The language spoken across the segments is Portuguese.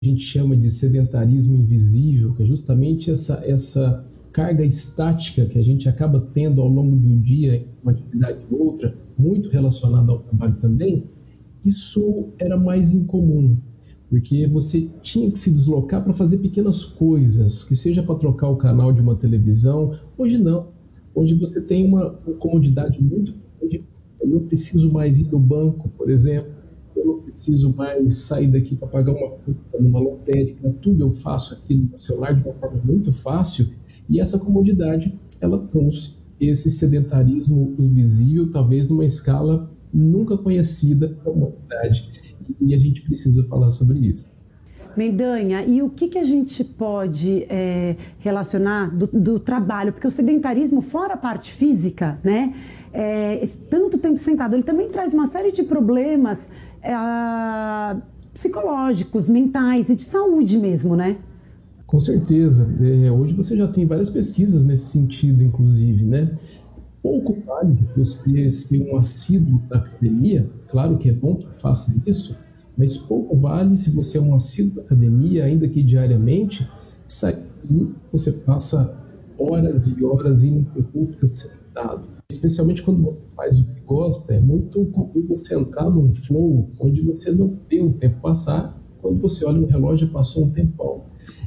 a gente chama de sedentarismo invisível, que é justamente essa carga estática que a gente acaba tendo ao longo de um dia, uma atividade ou outra, muito relacionada ao trabalho também, isso era mais incomum, porque você tinha que se deslocar para fazer pequenas coisas, que seja para trocar o canal de uma televisão. Hoje não. Hoje você tem uma comodidade muito grande. Eu não preciso mais ir no banco, por exemplo. Eu não preciso mais sair daqui para pagar uma conta numa lotérica. Tudo eu faço aqui no celular de uma forma muito fácil. E essa comodidade, ela trouxe esse sedentarismo invisível, talvez numa escala nunca conhecida pela humanidade. E a gente precisa falar sobre isso. Mendanha, e o que a gente pode relacionar do trabalho? Porque o sedentarismo, fora a parte física, né, tanto tempo sentado, ele também traz uma série de problemas psicológicos, mentais e de saúde mesmo, né? Com certeza. Hoje você já tem várias pesquisas nesse sentido, inclusive, né? Pouco vale você ser um assíduo da academia, claro que é bom que faça isso, mas pouco vale se você é um assíduo da academia, ainda que diariamente, sair e você passa horas e horas ininterruptas sentado. Especialmente quando você faz o que gosta, é muito comum você entrar num flow onde você não vê o tempo passar, quando você olha no relógio passou um tempão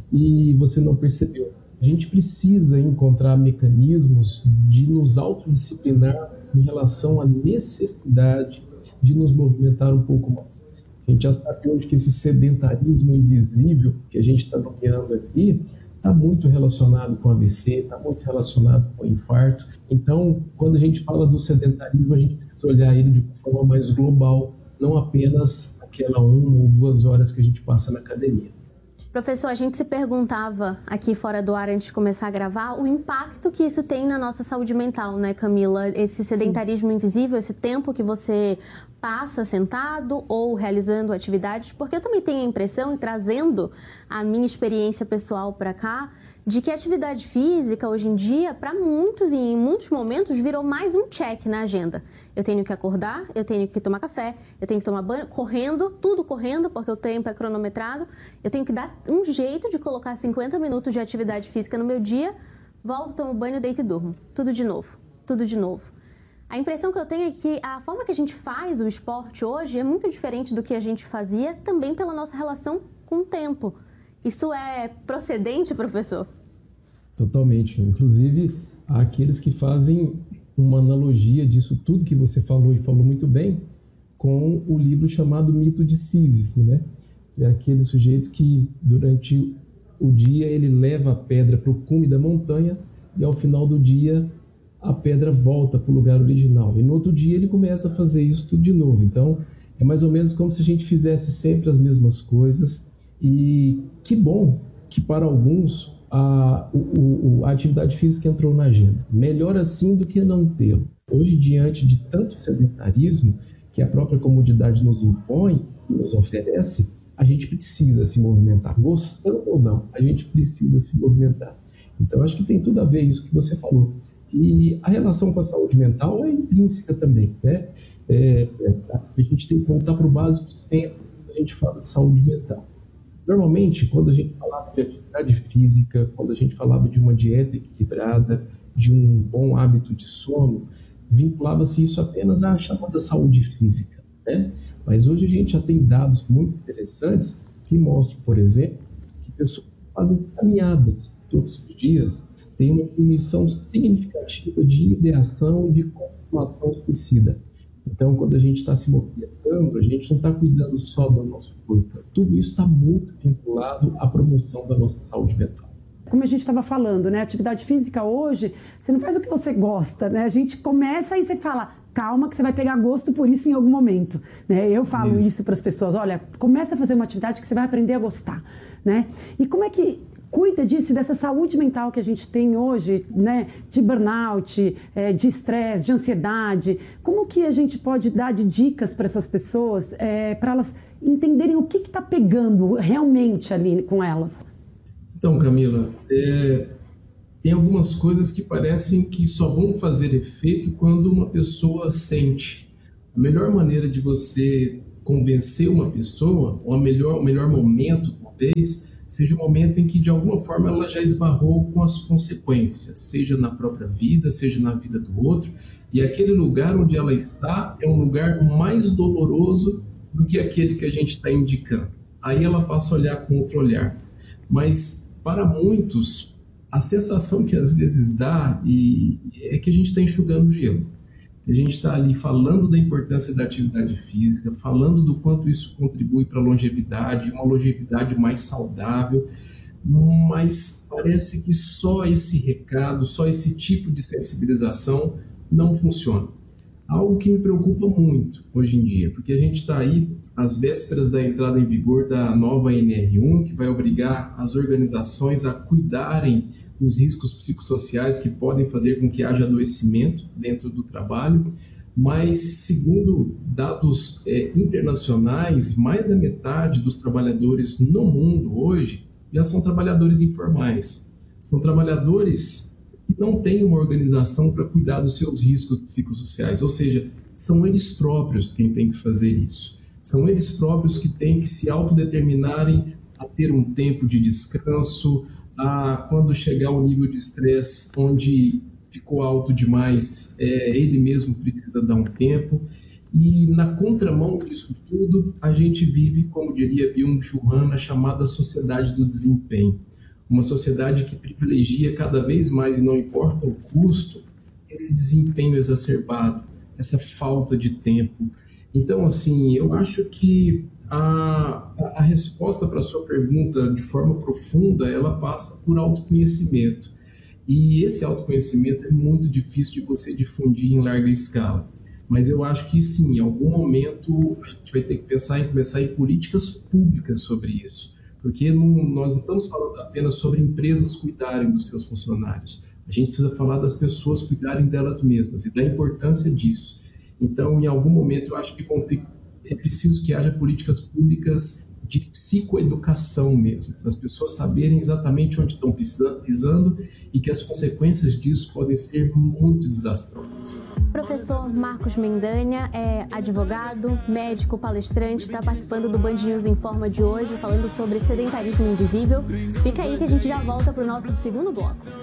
e você não percebeu. A gente precisa encontrar mecanismos de nos autodisciplinar em relação à necessidade de nos movimentar um pouco mais. A gente já sabe hoje que esse sedentarismo invisível que a gente está nomeando aqui está muito relacionado com AVC, está muito relacionado com infarto. Então, quando a gente fala do sedentarismo, a gente precisa olhar ele de uma forma mais global, não apenas aquela 1 ou 2 horas que a gente passa na academia. Professor, a gente se perguntava aqui fora do ar, antes de começar a gravar, o impacto que isso tem na nossa saúde mental, né, Camila? Esse sedentarismo invisível, esse tempo que você passa sentado ou realizando atividades, porque eu também tenho a impressão, e trazendo a minha experiência pessoal para cá, de que a atividade física, hoje em dia, para muitos e em muitos momentos, virou mais um check na agenda. Eu tenho que acordar, eu tenho que tomar café, eu tenho que tomar banho, correndo, tudo correndo, porque o tempo é cronometrado. Eu tenho que dar um jeito de colocar 50 minutos de atividade física no meu dia, volto, tomo banho, deito e durmo. Tudo de novo, tudo de novo. A impressão que eu tenho é que a forma que a gente faz o esporte hoje é muito diferente do que a gente fazia, também pela nossa relação com o tempo. Isso é procedente, professor? Totalmente. Inclusive, há aqueles que fazem uma analogia disso tudo que você falou, e falou muito bem, com o livro chamado Mito de Sísifo, né? É aquele sujeito que, durante o dia, ele leva a pedra para o cume da montanha e, ao final do dia, a pedra volta para o lugar original. E no outro dia, ele começa a fazer isso tudo de novo. Então, é mais ou menos como se a gente fizesse sempre as mesmas coisas. E que bom que para alguns a atividade física entrou na agenda. Melhor assim do que não tê-lo. Hoje, diante de tanto sedentarismo que a própria comodidade nos impõe e nos oferece, a gente precisa se movimentar. Gostando ou não, a gente precisa se movimentar. Então, acho que tem tudo a ver isso que você falou. E a relação com a saúde mental é intrínseca também, né? A gente tem que voltar para o básico sempre quando a gente fala de saúde mental. Normalmente, quando a gente falava de atividade física, quando a gente falava de uma dieta equilibrada, de um bom hábito de sono, vinculava-se isso apenas à chamada saúde física, né? Mas hoje a gente já tem dados muito interessantes que mostram, por exemplo, que pessoas que fazem caminhadas todos os dias têm uma diminuição significativa de ideação e de consumação suicida. Então, quando a gente está se movimentando, a gente não está cuidando só do nosso corpo. Tudo isso está muito vinculado à promoção da nossa saúde mental. Como a gente estava falando, né? Atividade física hoje, você não faz o que você gosta, né? A gente começa e você fala, calma que você vai pegar gosto por isso em algum momento, né? Eu falo isso para as pessoas, olha, começa a fazer uma atividade que você vai aprender a gostar, né? E como é que cuida disso, dessa saúde mental que a gente tem hoje, né, de burnout, de estresse, de ansiedade? Como que a gente pode dar de dicas para essas pessoas, para elas entenderem o que está pegando realmente ali com elas? Então, Camila, tem algumas coisas que parecem que só vão fazer efeito quando uma pessoa sente. A melhor maneira de você convencer uma pessoa, ou o melhor momento talvez seja o momento em que, de alguma forma, ela já esbarrou com as consequências, seja na própria vida, seja na vida do outro, e aquele lugar onde ela está é um lugar mais doloroso do que aquele que a gente está indicando. Aí ela passa a olhar com outro olhar. Mas, para muitos, a sensação que às vezes dá é que a gente está enxugando gelo. A gente está ali falando da importância da atividade física, falando do quanto isso contribui para a longevidade, uma longevidade mais saudável, mas parece que só esse recado, só esse tipo de sensibilização não funciona. Algo que me preocupa muito hoje em dia, porque a gente está aí às vésperas da entrada em vigor da nova NR1, que vai obrigar as organizações a cuidarem dos riscos psicossociais que podem fazer com que haja adoecimento dentro do trabalho, mas segundo dados internacionais, mais da metade dos trabalhadores no mundo hoje já são trabalhadores informais. São trabalhadores que não têm uma organização para cuidar dos seus riscos psicossociais, ou seja, são eles próprios quem tem que fazer isso. São eles próprios que têm que se autodeterminarem a ter um tempo de descanso, quando chegar ao nível de estresse onde ficou alto demais, ele mesmo precisa dar um tempo. E na contramão disso tudo, a gente vive, como diria Byung-Chul Han, a chamada sociedade do desempenho. Uma sociedade que privilegia cada vez mais, e não importa o custo, esse desempenho exacerbado, essa falta de tempo. Então, assim, eu acho que a resposta para a sua pergunta, de forma profunda, ela passa por autoconhecimento. E esse autoconhecimento é muito difícil de você difundir em larga escala. Mas eu acho que, sim, em algum momento a gente vai ter que pensar em começar em políticas públicas sobre isso. Porque nós não estamos falando apenas sobre empresas cuidarem dos seus funcionários. A gente precisa falar das pessoas cuidarem delas mesmas e da importância disso. Então, em algum momento, eu acho que é preciso que haja políticas públicas de psicoeducação mesmo, para as pessoas saberem exatamente onde estão pisando e que as consequências disso podem ser muito desastrosas. Professor Marcos Mendanha é advogado, médico, palestrante, está participando do Band News Informa de hoje, falando sobre sedentarismo invisível. Fica aí que a gente já volta para o nosso segundo bloco.